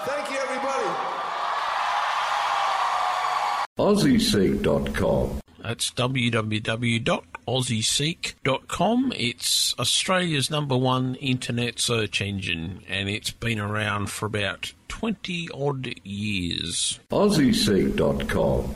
Thank you, everybody. AussieSeek.com. That's www.aussieseek.com. It's Australia's #1 internet search engine, and it's been around for about 20-odd years. AussieSeek.com.